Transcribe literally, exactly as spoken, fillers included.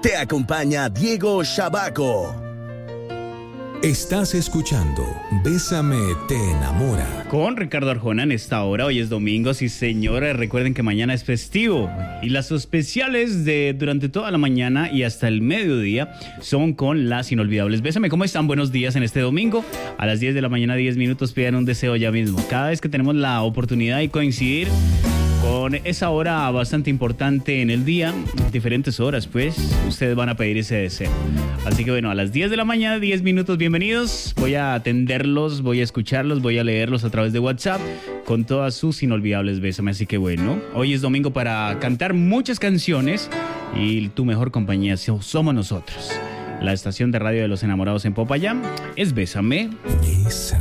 te acompaña Diego Shabaco. Estás escuchando Bésame te enamora con Ricardo Arjona en esta hora. Hoy es domingo, sí señores. Recuerden que mañana es festivo y las especiales de durante toda la mañana y hasta el mediodía son con las inolvidables Bésame. ¿Cómo están? Buenos días en este domingo. A las diez de la mañana, diez minutos, pidan un deseo ya mismo. Cada vez que tenemos la oportunidad de coincidir con esa hora bastante importante en el día, diferentes horas, pues, ustedes van a pedir ese deseo. Así que bueno, a las diez de la mañana, diez minutos, bienvenidos. Voy a atenderlos, voy a escucharlos, voy a leerlos a través de WhatsApp con todas sus inolvidables Bésame. Así que bueno, hoy es domingo para cantar muchas canciones y tu mejor compañía somos nosotros. La estación de radio de los enamorados en Popayán es Bésame. Esa.